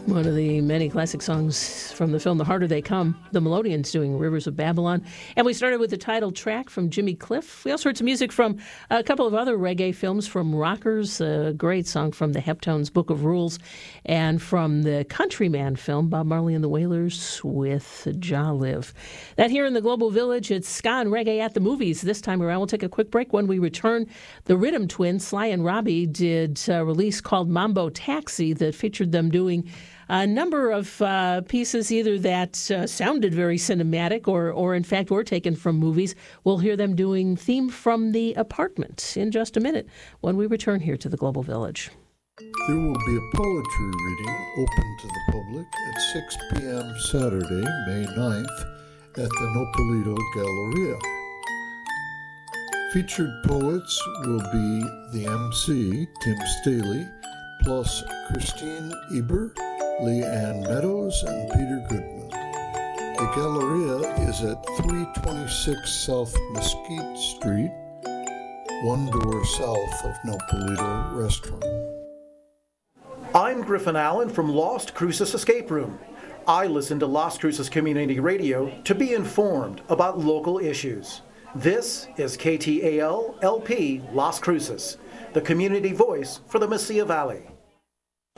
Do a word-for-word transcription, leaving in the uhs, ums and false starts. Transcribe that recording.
One of the many classic songs from the film The Harder They Come, the Melodians doing Rivers of Babylon. And we started with the title track from Jimmy Cliff. We also heard some music from a couple of other reggae films, from Rockers, a great song from the Heptones' Book of Rules, and from the Countryman film, Bob Marley and the Wailers with Jah Live. That here in the Global Village, it's ska and reggae at the movies. This time around, we'll take a quick break. When we return, the Rhythm Twins, Sly and Robbie, did a release called Mambo Taxi that featured them doing a number of uh, pieces either that uh, sounded very cinematic or, or, in fact, were taken from movies. We'll hear them doing Theme from the Apartment in just a minute when we return here to the Global Village. There will be a poetry reading open to the public at six p.m. Saturday, May ninth, at the Nopalito Galleria. Featured poets will be the M C, Tim Staley, plus Christine Eber, Leanne Meadows, and Peter Goodman. The Galleria is at three twenty-six South Mesquite Street, one door south of Nopalito Restaurant. I'm Griffin Allen from Lost Cruces Escape Room. I listen to Las Cruces Community Radio to be informed about local issues. This is K T A L L P Las Cruces, the community voice for the Mesilla Valley.